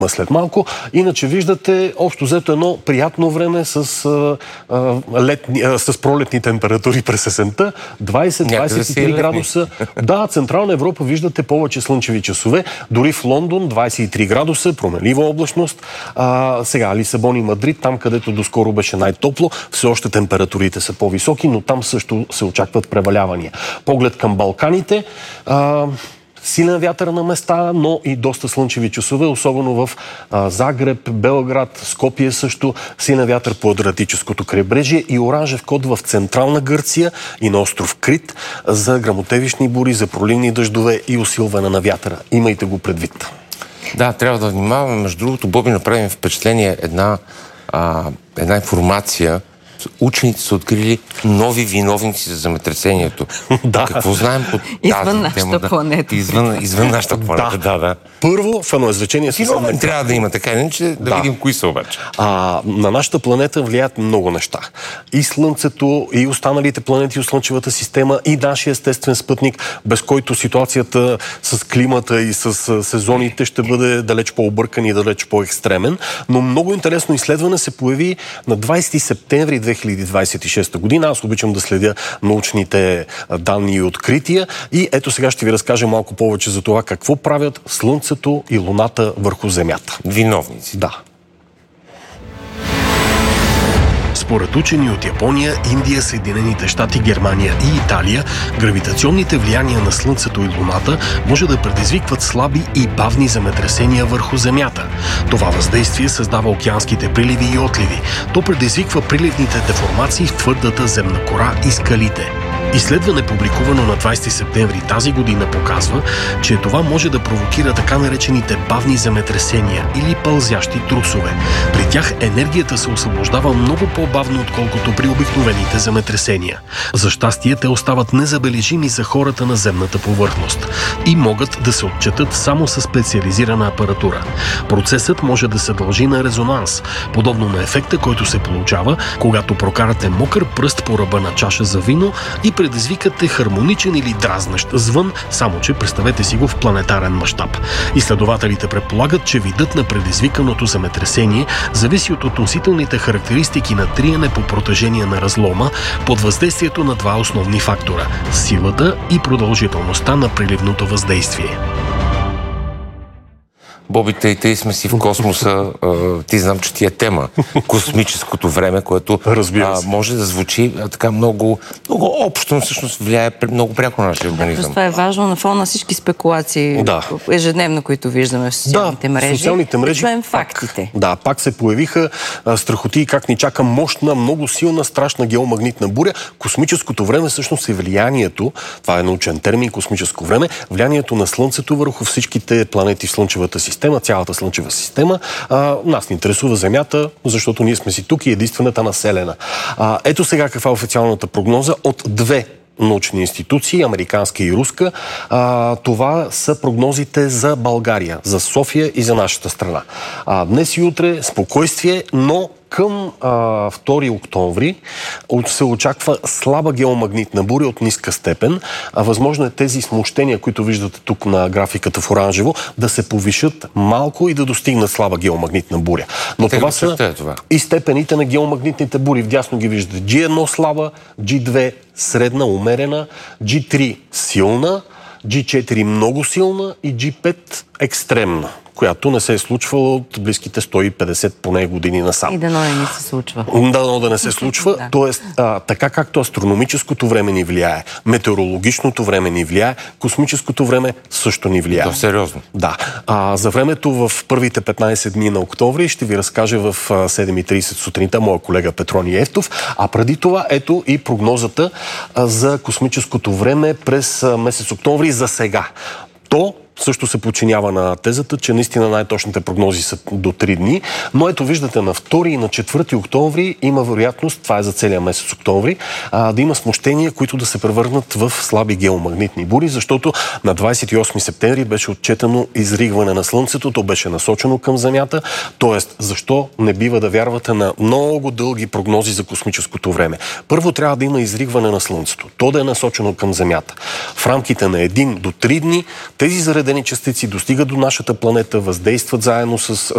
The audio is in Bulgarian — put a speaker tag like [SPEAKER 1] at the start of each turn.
[SPEAKER 1] след малко. Иначе виждате общо взето едно приятно време с пролетни температури през есента. 20-23 градуса. Да, Централна Европа виждате повече слънчеви часове. Дори в Лондон 23 градуса, променлива облачност. Сега Лисабон и Мадрид, там където доскоро беше най-топло, все още температурите са по-високи, но там също се очакват превалявания. Поглед към Балканите. Силен вятър на места, но и доста слънчеви часове, особено в Загреб, Белград, Скопие също. Силен вятър по Адриатическото крайбрежие и оранжев код в Централна Гърция и на остров Крит за гръмотевични бури, за проливни дъждове и усилване на вятъра. Имайте го предвид.
[SPEAKER 2] Да, трябва да внимаваме. Между другото, Боби, направим впечатление една информация. Учените са открили нови виновници за земетресението.
[SPEAKER 1] Да.
[SPEAKER 2] Какво знаем по тази
[SPEAKER 3] извън нашата планета.
[SPEAKER 2] Извън нашата планета, да.
[SPEAKER 1] Първо, в едно изречение...
[SPEAKER 2] Феномен трябва да има така, иначе да видим кои са обаче.
[SPEAKER 1] На нашата планета влияят много неща. И Слънцето, и останалите планети от Слънчевата система, и нашия естествен спътник, без който ситуацията с климата и с сезоните ще бъде далеч по-объркан и далеч по-екстремен. Но много интересно изследване се появи на 20 септември 2026 година. Аз обичам да следя научните данни и открития. И ето сега ще ви разкажа малко повече за това какво правят Слънцето и Луната върху Земята.
[SPEAKER 2] Виновници.
[SPEAKER 1] Да. Според учени от Япония, Индия, Съединените щати, Германия и Италия, гравитационните влияния на Слънцето и Луната може да предизвикват слаби и бавни земетресения върху Земята. Това въздействие създава океанските приливи и отливи. То предизвиква приливните деформации в твърдата земна кора и скалите. Изследване, публикувано на 20 септември тази година, показва, че това може да провокира така наречените бавни земетресения или пълзящи трусове. При тях енергията се освобождава много по-бавно, отколкото при обикновените земетресения. За щастие, те остават незабележими за хората на земната повърхност и могат да се отчетат само със специализирана апаратура. Процесът може да се дължи на резонанс, подобно на ефекта, който се получава, когато прокарате мокър пръст по ръба на чаша за вино и предизвикате хармоничен или дразнещ звън, само че представете си го в планетарен мащаб. Изследователите предполагат, че видът на предизвиканото земетресение зависи от относителните характеристики на триене по протежение на разлома под въздействието на два основни фактора – силата и продължителността на приливното въздействие.
[SPEAKER 2] Боби, тъй сме си в космоса. Ти знам, че ти е тема. Космическото време, което може да звучи така много общо, но всъщност влияе много пряко на нашия организъм.
[SPEAKER 3] Това е важно на фона на всички спекулации ежедневно, които виждаме в социалните мрежи.
[SPEAKER 1] Социалните мрежи.
[SPEAKER 3] Чуем фактите.
[SPEAKER 1] Пак се появиха страхоти как ни чака мощна, много силна, страшна геомагнитна буря. Космическото време всъщност е влиянието, това е научен термин, космическо време, влиянието на Слънцето върху всичките планети в Слънчевата система, цялата Слънчева система. Нас ни интересува Земята, защото ние сме си тук и единствената населена. Ето сега каква е официалната прогноза от две научни институции, американска и руска. Това са прогнозите за България, за София и за нашата страна. Днес и утре спокойствие, но към 2 октомври се очаква слаба геомагнитна буря от ниска степен. Възможно е тези смущения, които виждате тук на графиката в оранжево, да се повишат малко и да достигнат слаба геомагнитна буря. Но това са и степените на геомагнитните бури. Вдясно ги виждате. G1 слаба, G2 средна, умерена, G3 силна, G4 много силна и G5 екстремна, която не се е случвала от близките 150 поне години насам.
[SPEAKER 3] И дано не се случва.
[SPEAKER 1] Дано да не се случва. Да. Тоест, така както астрономическото време ни влияе, метеорологичното време ни влияе, космическото време също ни влияе.
[SPEAKER 2] То сериозно.
[SPEAKER 1] Да. За времето в първите 15 дни на октомври ще ви разкаже в 7:30 сутринта моя колега Петрони Евтов. А преди това, ето и прогнозата за космическото време през месец октомври за сега. То също се подчинява на тезата, че наистина най-точните прогнози са до 3 дни, но ето виждате на 2 и на 4 октомври има вероятност, това е за целия месец октомври, да има смущения, които да се превърнат в слаби геомагнитни бури, защото на 28 септември беше отчетено изригване на Слънцето, то беше насочено към Земята, т.е. защо не бива да вярвате на много дълги прогнози за космическото време? Първо трябва да има изригване на Слънцето, то да е насочено към Земята. В рамките на 1 до 3 дни тези заредени частици достигат до нашата планета, въздействат заедно с